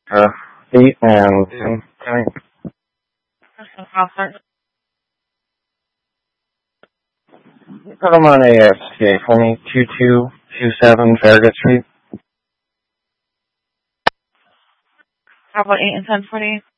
Uh, 8 and 10. I'll start. Put them on ASK for me, 2227 Farragut Street. How about 8 and 10 for you?